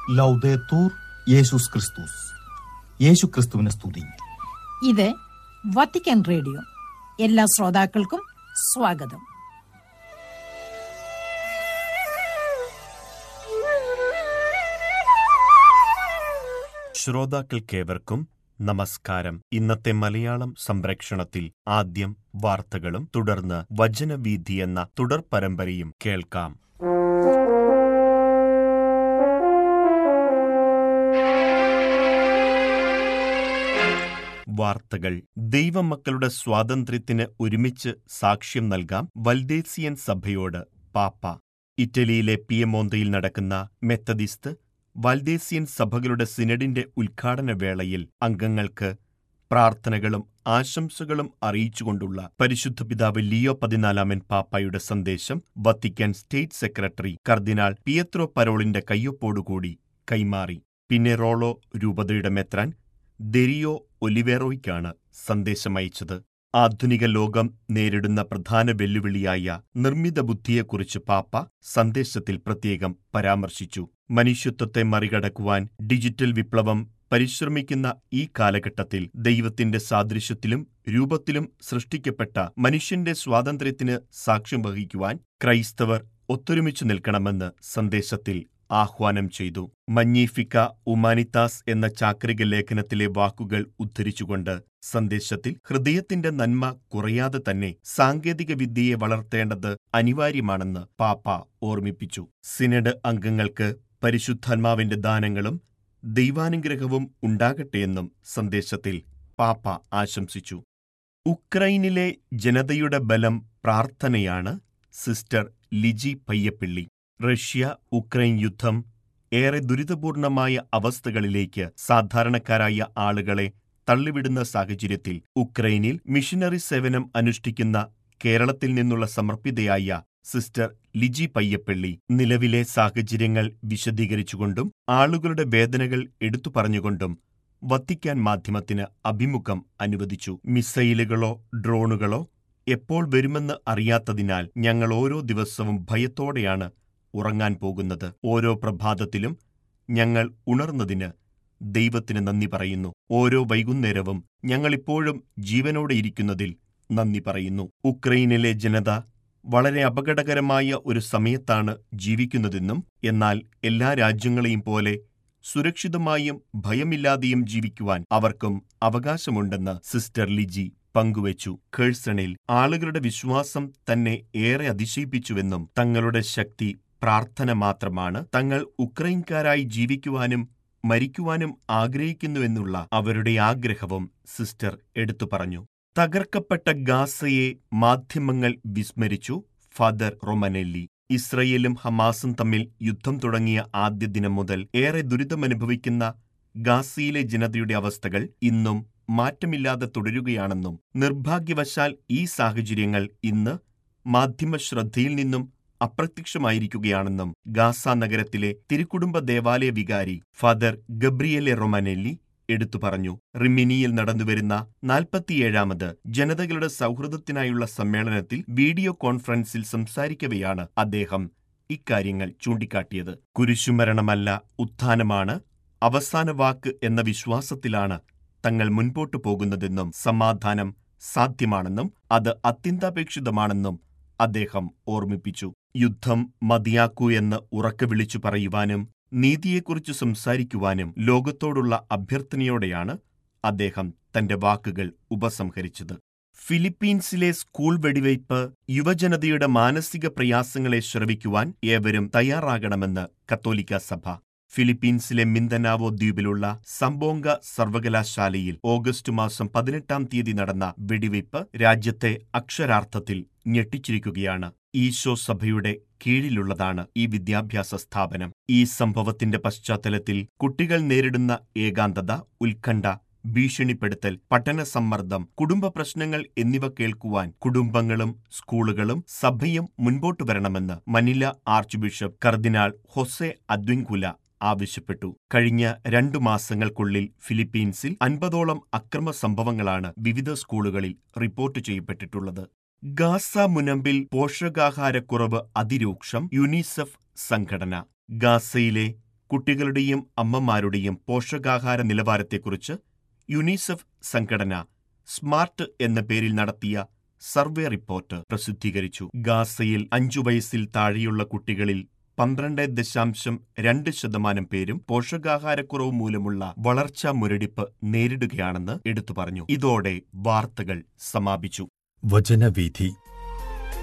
ലൗദേത്തൂർ യേശുസ് ക്രിസ്തുസ്. യേശു ക്രിസ്തുവിനെ സ്തുതി. ഇത് വത്തിക്കാൻ റേഡിയോ. എല്ലാ ശ്രോതാക്കൾക്കും സ്വാഗതം. ശ്രോതാക്കൾക്കേവർക്കും നമസ്കാരം. ഇന്നത്തെ മലയാളം സംപ്രേക്ഷണത്തിൽ ആദ്യം വാർത്തകളും തുടർന്ന് വചനവീഥി എന്ന തുടർ പരമ്പരയും കേൾക്കാം. വാർത്തകൾ. ദൈവമക്കളുടെ സ്വാതന്ത്ര്യത്തിന് ഒരുമിച്ച് സാക്ഷ്യം നൽകാം വൽദേസിയൻ സഭയോട് പാപ്പ. ഇറ്റലിയിലെ പിയമോന്തയിൽ നടക്കുന്ന മെത്തഡിസ്റ്റ് വൽദേസിയൻ സഭകളുടെ സിനഡിന്റെ ഉദ്ഘാടന വേളയിൽ അംഗങ്ങൾക്ക് പ്രാർത്ഥനകളും ആശംസകളും അറിയിച്ചുകൊണ്ടുള്ള പരിശുദ്ധ പിതാവ് ലിയോ 14 പാപ്പായുടെ സന്ദേശം വത്തിക്കാൻ സ്റ്റേറ്റ് സെക്രട്ടറി കർദിനാൾ പിയത്രോ പരോളിന്റെ കയ്യൊപ്പോടുകൂടി കൈമാറി. പിനെറോളോ രൂപതയുടെ മെത്രാൻ ദെരിയോ ഒലിവേറോയ്ക്കാണ് സന്ദേശമയച്ചത്. ആധുനിക ലോകം നേരിടുന്ന പ്രധാന വെല്ലുവിളിയായ നിർമ്മിത ബുദ്ധിയെക്കുറിച്ച് പാപ്പ സന്ദേശത്തിൽ പ്രത്യേകം പരാമർശിച്ചു. മനുഷ്യത്വത്തെ മറികടക്കുവാൻ ഡിജിറ്റൽ വിപ്ലവം പരിശ്രമിക്കുന്ന ഈ കാലഘട്ടത്തിൽ ദൈവത്തിന്റെ സാദൃശ്യത്തിലും രൂപത്തിലും സൃഷ്ടിക്കപ്പെട്ട മനുഷ്യന്റെ സ്വാതന്ത്ര്യത്തിന് സാക്ഷ്യം വഹിക്കുവാൻ ക്രൈസ്തവർ ഒത്തൊരുമിച്ചു നിൽക്കണമെന്ന് സന്ദേശത്തിൽ ആഹ്വാനം ചെയ്തു. മഞ്ഞീഫിക്ക ഉമാനിത്താസ് എന്ന ചാക്രിക ലേഖനത്തിലെ വാക്കുകൾ ഉദ്ധരിച്ചുകൊണ്ട് സന്ദേശത്തിൽ ഹൃദയത്തിന്റെ നന്മ കുറയാതെ തന്നെ സാങ്കേതിക വിദ്യയെ വളർത്തേണ്ടത് അനിവാര്യമാണെന്ന് പാപ്പ ഓർമ്മിപ്പിച്ചു. സിനഡ് അംഗങ്ങൾക്ക് പരിശുദ്ധാത്മാവിന്റെ ദാനങ്ങളും ദൈവാനുഗ്രഹവും ഉണ്ടാകട്ടെയെന്നും സന്ദേശത്തിൽ പാപ്പ ആശംസിച്ചു. ഉക്രൈനിലെ ജനതയുടെ ബലം പ്രാർത്ഥനയാണ്. Sister Liji Payyappilly. Russia Ukraine യുദ്ധം ഏറെ ദുരിതപൂർണമായ അവസ്ഥകളിലേക്ക് സാധാരണക്കാരായ ആളുകളെ തള്ളിവിടുന്ന സാഹചര്യത്തിൽ ഉക്രൈനിൽ മിഷനറി സേവനം അനുഷ്ഠിക്കുന്ന കേരളത്തിൽ നിന്നുള്ള സമർപ്പിതയായ സിസ്റ്റർ ലിജി പയ്യപ്പിള്ളി നിലവിലെ സാഹചര്യങ്ങൾ വിശദീകരിച്ചുകൊണ്ടും ആളുകളുടെ വേദനകൾ എടുത്തു പറഞ്ഞുകൊണ്ടും വത്തിക്കാൻ മാധ്യമത്തിന് അഭിമുഖം അനുവദിച്ചു. മിസൈലുകളോ ഡ്രോണുകളോ എപ്പോൾ വരുമെന്ന് അറിയാത്തതിനാൽ ഞങ്ങൾ ഓരോ ദിവസവും ഭയത്തോടെയാണ് ഉറങ്ങാൻ പോകുന്നത്. ഓരോ പ്രഭാതത്തിലും ഞങ്ങൾ ഉണർന്നതിന് ദൈവത്തിന് നന്ദി പറയുന്നു. ഓരോ വൈകുന്നേരവും ഞങ്ങളിപ്പോഴും ജീവനോടെ ഇരിക്കുന്നതിൽ നന്ദി പറയുന്നു. ഉക്രൈനിലെ ജനത വളരെ അപകടകരമായ ഒരു സമയത്താണ് ജീവിക്കുന്നതെന്നും എന്നാൽ എല്ലാ രാജ്യങ്ങളെയും പോലെ സുരക്ഷിതമായും ഭയമില്ലാതെയും ജീവിക്കുവാൻ അവർക്കും അവകാശമുണ്ടെന്ന് സിസ്റ്റർ ലിജി പങ്കുവച്ചു. ഖേഴ്സണിൽ ആളുകളുടെ വിശ്വാസം തന്നെ ഏറെ അതിശയിപ്പിച്ചുവെന്നും തങ്ങളുടെ ശക്തി പ്രാർത്ഥന മാത്രമാണ്, തങ്ങൾ ഉക്രൈൻകാരായി ജീവിക്കുവാനും മരിക്കുവാനും ആഗ്രഹിക്കുന്നുവെന്നുള്ള അവരുടെ ആഗ്രഹവും സിസ്റ്റർ എടുത്തു പറഞ്ഞു. തകർക്കപ്പെട്ട ഗാസയെ മാധ്യമങ്ങൾ വിസ്മരിച്ചു. ഫാദർ റൊമനെല്ലി. ഇസ്രയേലും ഹമാസും തമ്മിൽ യുദ്ധം തുടങ്ങിയ ആദ്യ ദിനം മുതൽ ഏറെ ദുരിതമനുഭവിക്കുന്ന ഗാസയിലെ ജനതയുടെ അവസ്ഥകൾ ഇന്നും മാറ്റമില്ലാതെ തുടരുകയാണെന്നും നിർഭാഗ്യവശാൽ ഈ സാഹചര്യങ്ങൾ ഇന്ന് മാധ്യമശ്രദ്ധയിൽ നിന്നും അപ്രത്യക്ഷമായിരിക്കുകയാണെന്നും ഗാസ നഗരത്തിലെ തിരുക്കുടുംബ ദേവാലയ വികാരി ഫാദർ ഗബ്രിയേലെ റൊമനെല്ലി എടുത്തു പറഞ്ഞു. റിമിനിയിൽ നടന്നുവരുന്ന 47ാമത് ജനതകളുടെ സൗഹൃദത്തിനായുള്ള സമ്മേളനത്തിൽ വീഡിയോ കോൺഫറൻസിൽ സംസാരിക്കവെയാണ് അദ്ദേഹം ഇക്കാര്യങ്ങൾ ചൂണ്ടിക്കാട്ടിയത്. കുരിശുമരണമല്ല ഉത്ഥാനമാണ് അവസാന വാക്ക് എന്ന വിശ്വാസത്തിലാണ് തങ്ങൾ മുൻപോട്ടു പോകുന്നതെന്നും സമാധാനം സാധ്യമാണെന്നും അത് അത്യന്താപേക്ഷിതമാണെന്നും അദ്ദേഹം ഓർമ്മിപ്പിച്ചു. യുദ്ധം മതിയാക്കൂ എന്ന് ഉറക്കെ വിളിച്ചു പറയുവാനും നീതിയെക്കുറിച്ച് സംസാരിക്കുവാനും ലോകത്തോടുള്ള അഭ്യർത്ഥനയോടെയാണ് അദ്ദേഹം തന്റെ വാക്കുകൾ ഉപസംഹരിച്ചത്. ഫിലിപ്പീൻസിലെ സ്കൂൾ വെടിവയ്പ് യുവജനതയുടെ മാനസിക പ്രയാസങ്ങളെ ശ്രവിക്കുവാൻ ഏവരും തയ്യാറാകണമെന്ന് കത്തോലിക്ക സഭ. ഫിലിപ്പീൻസിലെ മിന്തനാവോ ദ്വീപിലുള്ള സംബോംഗ സർവകലാശാലയിൽ ഓഗസ്റ്റ് മാസം 18-ാം തീയതി നടന്ന വെടിവയ്പ് രാജ്യത്തെ അക്ഷരാർത്ഥത്തിൽ ഞെട്ടിച്ചിരിക്കുകയാണ്. ഈശോ സഭയുടെ കീഴിലുള്ളതാണ് ഈ വിദ്യാഭ്യാസ സ്ഥാപനം. ഈ സംഭവത്തിന്റെ പശ്ചാത്തലത്തിൽ കുട്ടികൾ നേരിടുന്ന ഏകാന്തത, ഉത്കണ്ഠ, ഭീഷണിപ്പെടുത്തൽ, പഠന സമ്മർദ്ദം, കുടുംബ പ്രശ്നങ്ങൾ എന്നിവ കേൾക്കുവാൻ കുടുംബങ്ങളും സ്കൂളുകളും സഭയും മുൻപോട്ടു വരണമെന്ന് മനില ആർച്ച് ബിഷപ്പ് കർദിനാൾ ഹൊസെ അദ്വിൻകുല ആവശ്യപ്പെട്ടു. കഴിഞ്ഞ 2 മാസങ്ങൾക്കുള്ളിൽ ഫിലിപ്പീൻസിൽ 50ഓളം അക്രമ സംഭവങ്ങളാണ് വിവിധ സ്കൂളുകളിൽ റിപ്പോർട്ട് ചെയ്യപ്പെട്ടിട്ടുള്ളത്. ഗാസ മുനമ്പിൽ പോഷകാഹാരക്കുറവ് അതിരൂക്ഷം. യുനിസെഫ് സംഘടന. ഗാസയിലെ കുട്ടികളുടെയും അമ്മമാരുടെയും പോഷകാഹാര നിലവാരത്തെക്കുറിച്ച് യുനിസെഫ് സംഘടന സ്മാർട്ട് എന്ന പേരിൽ നടത്തിയ സർവേ റിപ്പോർട്ട് പ്രസിദ്ധീകരിച്ചു. ഗാസയിൽ 5 വയസ്സിൽ താഴെയുള്ള കുട്ടികളിൽ 12.2% പേരും പോഷകാഹാരക്കുറവ് മൂലമുള്ള വളർച്ചാ മുരടിപ്പ് നേരിടുകയാണെന്ന് എടുത്തു പറഞ്ഞു. ഇതോടെ വാർത്തകൾ സമാപിച്ചു. വചനവീഥി